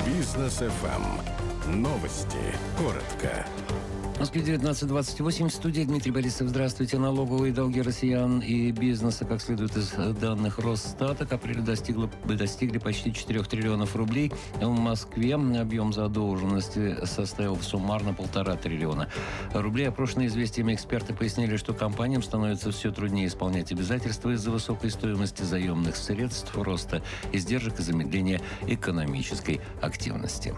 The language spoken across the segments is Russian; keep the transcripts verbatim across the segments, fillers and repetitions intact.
Бизнес эф эм. Новости. Коротко. В Москве девятнадцать двадцать восемь. В студии Дмитрий Борисов. Здравствуйте. Налоговые долги россиян и бизнеса, как следует из данных Росстата, к апрелю достигло, достигли почти четырех триллионов рублей. В Москве объем задолженности составил суммарно полтора триллиона рублей. Опрошенные известиями эксперты пояснили, что компаниям становится все труднее исполнять обязательства из-за высокой стоимости заемных средств, роста издержек и замедления экономической активности.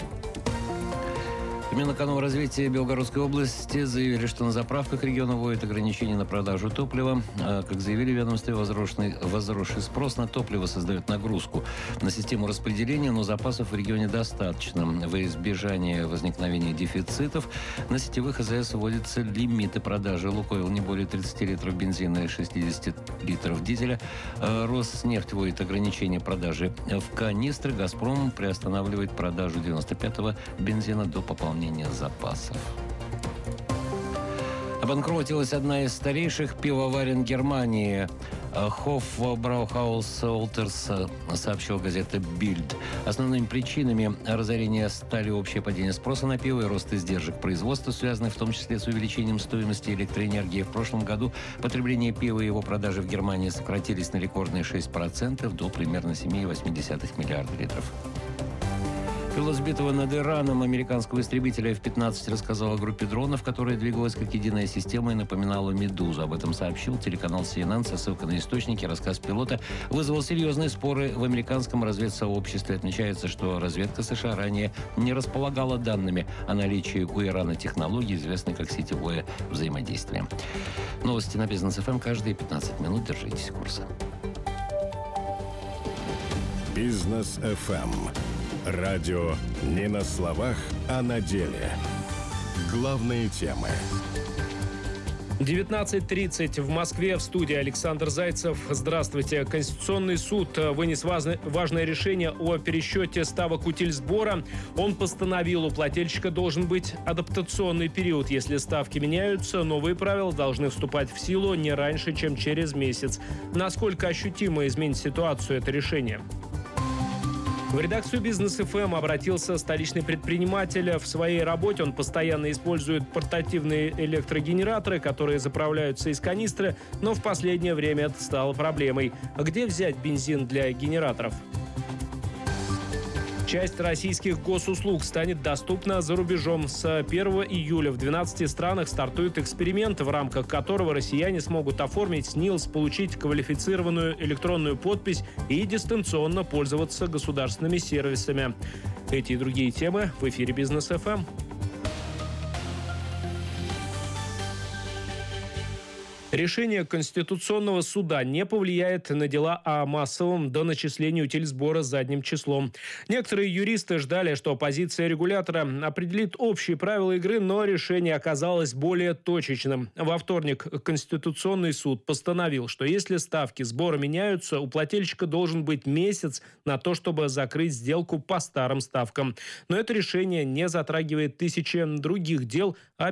В Минэкономразвития Белгородской области заявили, что на заправках региона вводят ограничения на продажу топлива. Как заявили в ведомстве, возросший, возросший спрос на топливо создает нагрузку на систему распределения, но запасов в регионе достаточно. Во избежание возникновения дефицитов на сетевых АЗС вводятся лимиты продажи. Лукойл не более тридцати литров бензина и шестидесяти литров дизеля. Роснефть вводит ограничения продажи в канистры. «Газпром» приостанавливает продажу девяносто пятого бензина до пополнения запасов. Обанкротилась одна из старейших пивоварен Германии. Хофбраухаус Олтерс, сообщила газета «Бильд». Основными причинами разорения стали общее падение спроса на пиво и рост издержек производства, связанных в том числе с увеличением стоимости электроэнергии. В прошлом году потребление пива и его продажи в Германии сократились на рекордные шесть процентов до примерно семь целых восемь десятых миллиарда литров. Пилот сбитого над Ираном американского истребителя эф пятнадцать рассказал о группе дронов, которая двигалась как единая система и напоминала «Медузу». Об этом сообщил телеканал си эн эн со ссылкой на источники. Рассказ пилота вызвал серьезные споры в американском разведсообществе. Отмечается, что разведка США ранее не располагала данными о наличии у Ирана технологий, известной как сетевое взаимодействие. Новости на Бизнес эф эм каждые пятнадцать минут. Держитесь курса. Бизнес эф эм. Радио не на словах, а на деле. Главные темы. девятнадцать тридцать в Москве. В студии Александр Зайцев. Здравствуйте. Конституционный суд вынес важное решение о пересчете ставок утильсбора. Он постановил, у плательщика должен быть адаптационный период. Если ставки меняются, новые правила должны вступать в силу не раньше, чем через месяц. Насколько ощутимо изменит ситуацию это решение? В редакцию Бизнес эф эм обратился столичный предприниматель. В своей работе он постоянно использует портативные электрогенераторы, которые заправляются из канистры, но в последнее время это стало проблемой. Где взять бензин для генераторов? Часть российских госуслуг станет доступна за рубежом. С первого июля в двенадцати странах стартует эксперимент, в рамках которого россияне смогут оформить СНИЛС, получить квалифицированную электронную подпись и дистанционно пользоваться государственными сервисами. Эти и другие темы в эфире Бизнес эф эм. Решение Конституционного суда не повлияет на дела о массовом доначислении утильсбора задним числом. Некоторые юристы ждали, что позиция регулятора определит общие правила игры, но решение оказалось более точечным. Во вторник Конституционный суд постановил, что если ставки сбора меняются, у плательщика должен быть месяц на то, чтобы закрыть сделку по старым ставкам. Но это решение не затрагивает тысячи других дел о